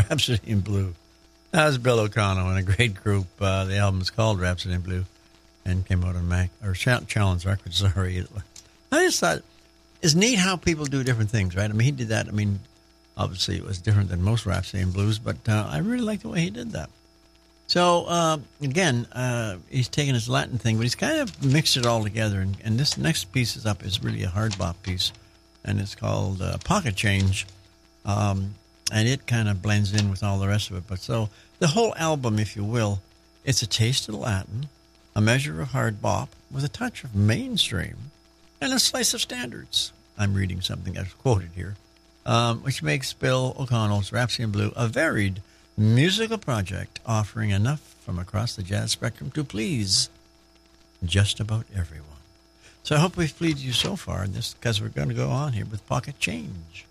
Rhapsody in Blue. That was Bill O'Connell and a great group. The album is called Rhapsody in Blue and came out on Challenge Records. Sorry. I just thought it's neat how people do different things, right? I mean, he did that. I mean, obviously it was different than most Rhapsody in Blues, but I really like the way he did that. So, again, he's taken his Latin thing, but he's kind of mixed it all together. And this next piece is really a hard bop piece, and it's called Pocket Change. And it kind of blends in with all the rest of it. But so the whole album, if you will, it's a taste of Latin, a measure of hard bop with a touch of mainstream, and a slice of standards. I'm reading something I've quoted here, which makes Bill O'Connell's Rhapsody in Blue a varied musical project offering enough from across the jazz spectrum to please just about everyone. So I hope we've pleased you so far in this, because we're going to go on here with Pocket Change.